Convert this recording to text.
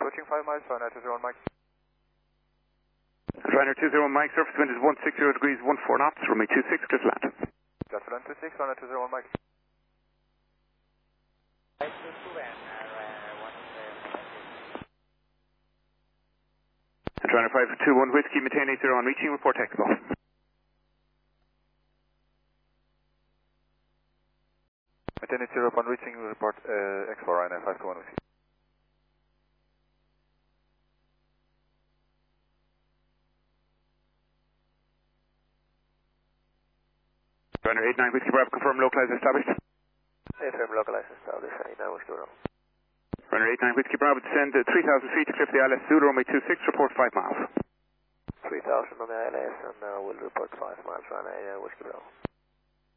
approaching 5 miles, Ryanair 201 Mike. Ryanair 201 Mike, surface wind is 160 degrees, 14 knots, runway 26, clear to land. Just for land 26, Ryanair 201 Mike. And Ryanair 521 Whiskey, maintain 80 on reaching, report technical. Maintain 80 upon reaching, report X4 Ryanair 521 Whiskey. Ryanair 89 Whiskey Bravo, confirm localized established. Affirm localized established, 89 Whiskey Bravo. Ryanair 89 Whiskey Bravo, descend 3,000 feet to cliff the ILS Zulu, runway 26, report 5 miles. 3,000 on the ILS and we'll report 5 miles, Ryanair 89 Whiskey Bravo.